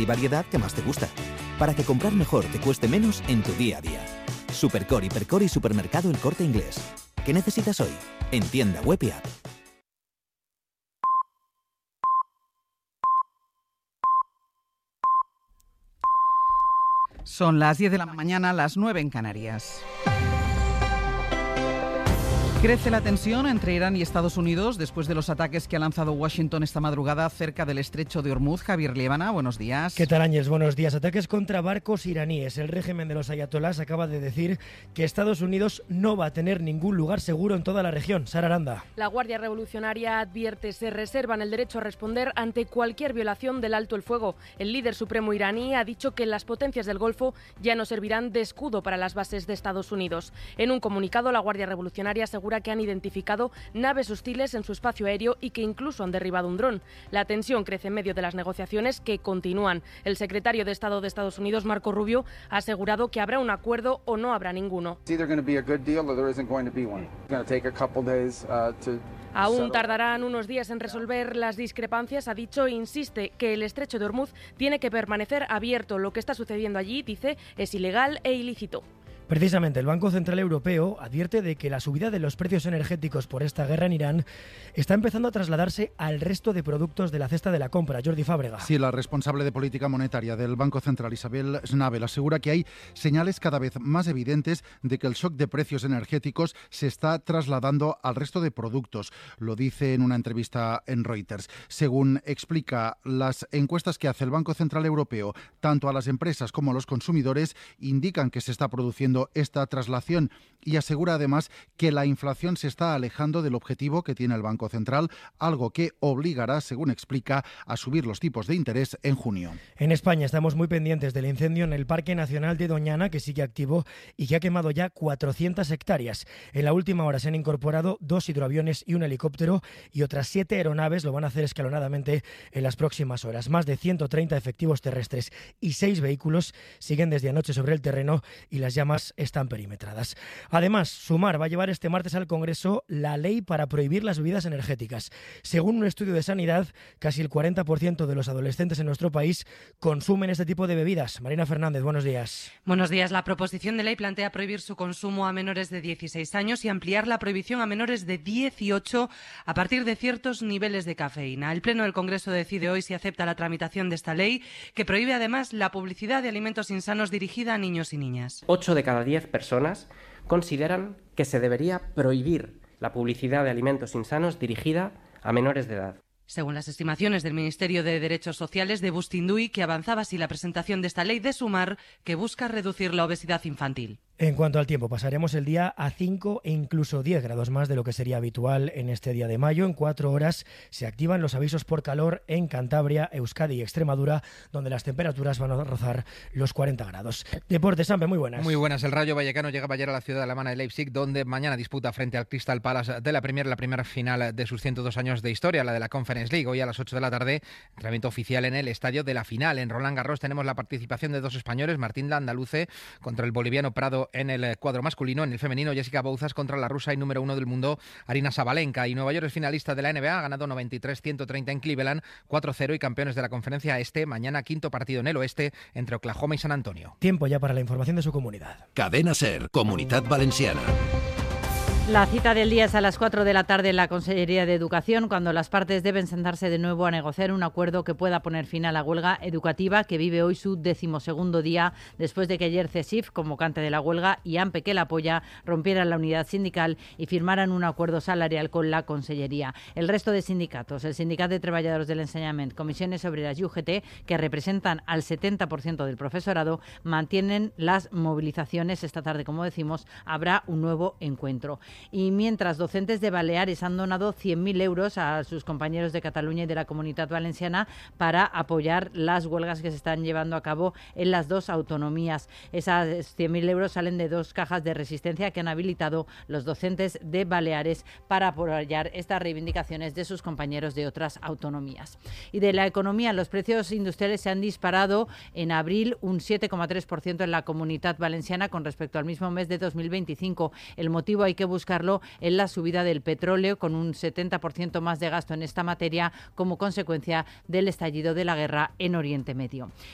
y variedad que más te gusta, para que comprar mejor te cueste menos en tu día a día. Supercore, Hipercore y Supermercado El Corte Inglés. ¿Qué necesitas hoy? En tienda web y app. Son las 10 de la mañana, las 9 en Canarias. Crece la tensión entre Irán y Estados Unidos después de los ataques que ha lanzado Washington esta madrugada cerca del estrecho de Hormuz. Javier Liébana, buenos días. ¿Qué tal, Áñez? Buenos días. Ataques contra barcos iraníes. El régimen de los ayatolás acaba de decir que Estados Unidos no va a tener ningún lugar seguro en toda la región. Sara Aranda. La Guardia Revolucionaria advierte se reservan el derecho a responder ante cualquier violación del alto el fuego. El líder supremo iraní ha dicho que las potencias del Golfo ya no servirán de escudo para las bases de Estados Unidos. En un comunicado, la Guardia Revolucionaria asegura que han identificado naves hostiles en su espacio aéreo y que incluso han derribado un dron. La tensión crece en medio de las negociaciones que continúan. El secretario de Estado de Estados Unidos, Marco Rubio, ha asegurado que habrá un acuerdo o no habrá ninguno. Aún tardarán unos días en resolver las discrepancias, ha dicho, e insiste que el estrecho de Hormuz tiene que permanecer abierto. Lo que está sucediendo allí, dice, es ilegal e ilícito. Precisamente, el Banco Central Europeo advierte de que la subida de los precios energéticos por esta guerra en Irán está empezando a trasladarse al resto de productos de la cesta de la compra. Jordi Fábrega. Sí, la responsable de política monetaria del Banco Central, Isabel Schnabel, asegura que hay señales cada vez más evidentes de que el shock de precios energéticos se está trasladando al resto de productos. Lo dice en una entrevista en Reuters. Según explica, las encuestas que hace el Banco Central Europeo, tanto a las empresas como a los consumidores, indican que se está produciendo esta traslación y asegura además que la inflación se está alejando del objetivo que tiene el Banco Central, algo que obligará, según explica, a subir los tipos de interés en junio. En España estamos muy pendientes del incendio en el Parque Nacional de Doñana, que sigue activo y que ha quemado ya 400 hectáreas. En la última hora se han incorporado 2 hidroaviones y un helicóptero y otras 7 aeronaves lo van a hacer escalonadamente en las próximas horas. Más de 130 efectivos terrestres y 6 vehículos siguen desde anoche sobre el terreno y las llamas están perimetradas. Además, Sumar va a llevar este martes al Congreso la ley para prohibir las bebidas energéticas. Según un estudio de Sanidad, casi el 40% de los adolescentes en nuestro país consumen este tipo de bebidas. Marina Fernández, buenos días. Buenos días. La proposición de ley plantea prohibir su consumo a menores de 16 años y ampliar la prohibición a menores de 18 a partir de ciertos niveles de cafeína. El Pleno del Congreso decide hoy si acepta la tramitación de esta ley, que prohíbe además la publicidad de alimentos insanos dirigida a niños y niñas. 8 de cada 10 personas consideran que se debería prohibir la publicidad de alimentos insanos dirigida a menores de edad. Según las estimaciones del Ministerio de Derechos Sociales de Bustinduy, que avanzaba así la presentación de esta ley de Sumar, que busca reducir la obesidad infantil. En cuanto al tiempo, pasaremos el día a 5 e incluso 10 grados más de lo que sería habitual en este día de mayo. En 4 horas se activan los avisos por calor en Cantabria, Euskadi y Extremadura, donde las temperaturas van a rozar los 40 grados. Deportes, Sampe, muy buenas. Muy buenas. El Rayo Vallecano llegaba ayer a la ciudad alemana de Leipzig, donde mañana disputa frente al Crystal Palace de la primera final de sus 102 años de historia, la de la Conference League. Hoy a las 8 de la tarde, entrenamiento oficial en el estadio de la final. En Roland Garros tenemos la participación de 2 españoles, Martín Landaluce contra el boliviano Prado en el cuadro masculino. En el femenino, Jessica Bouzas contra la rusa y número 1 del mundo, Arina Sabalenka. Y Nueva York es finalista de la NBA, ha ganado 93-130 en Cleveland, 4-0 y campeones de la conferencia este. Mañana quinto partido en el oeste entre Oklahoma y San Antonio. Tiempo ya para la información de su comunidad. Cadena SER, Comunidad Valenciana. La cita del día es a las 4 de la tarde en la Consellería de Educación, cuando las partes deben sentarse de nuevo a negociar un acuerdo que pueda poner fin a la huelga educativa, que vive hoy su 12º día, después de que ayer CESIF, convocante de la huelga, y AMPE, que la apoya, rompieran la unidad sindical y firmaran un acuerdo salarial con la Consellería. El resto de sindicatos, el Sindicat de Treballadors del Ensenyament, Comisiones Obreras y UGT, que representan al 70% del profesorado, mantienen las movilizaciones. Esta tarde, como decimos, habrá un nuevo encuentro. Y mientras, docentes de Baleares han donado 100.000 euros a sus compañeros de Cataluña y de la Comunitat Valenciana para apoyar las huelgas que se están llevando a cabo en las 2 autonomías. Esas 100.000 euros salen de 2 cajas de resistencia que han habilitado los docentes de Baleares para apoyar estas reivindicaciones de sus compañeros de otras autonomías. Y de la economía, los precios industriales se han disparado en abril un 7,3% en la Comunitat Valenciana con respecto al mismo mes de 2025. El motivo hay que buscarlo en la subida del petróleo, con un 70% más de gasto en esta materia como consecuencia del estallido de la guerra en Oriente Medio.